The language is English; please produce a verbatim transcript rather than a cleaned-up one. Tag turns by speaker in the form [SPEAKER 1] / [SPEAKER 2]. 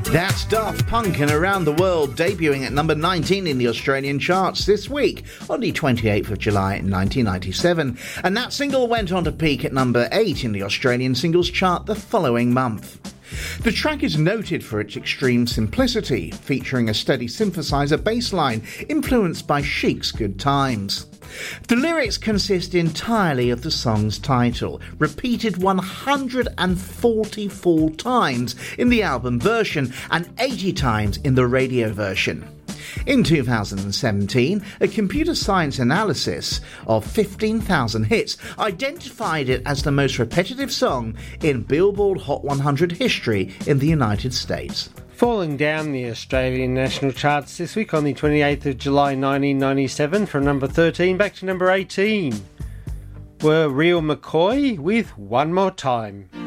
[SPEAKER 1] That's Daft Punk and Around the World, debuting at number nineteen in the Australian charts this week, on the twenty-eighth of July nineteen ninety-seven. And that single went on to peak at number eight in the Australian singles chart the following month. The track is noted for its extreme simplicity, featuring a steady synthesizer bass line influenced by Chic's Good Times. The lyrics consist entirely of the song's title, repeated one hundred forty-four times in the album version and eighty times in the radio version. In two thousand seventeen, a computer science analysis of fifteen thousand hits identified it as the most repetitive song in Billboard Hot one hundred history in the United States.
[SPEAKER 2] Falling down the Australian national charts this week on the twenty-eighth of July nineteen ninety-seven from number thirteen back to number eighteen were Real McCoy with One More Time.